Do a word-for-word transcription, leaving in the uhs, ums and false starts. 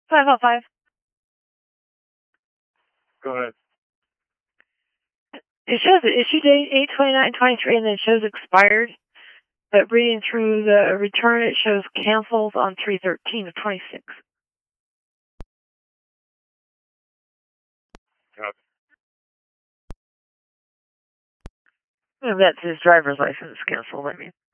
five oh five. Go ahead. It shows the issue date eight twenty-nine twenty-three, and then it shows expired. But reading through the return, it shows canceled on three thirteen of twenty-six. Copy. And that's his driver's license canceled, I mean.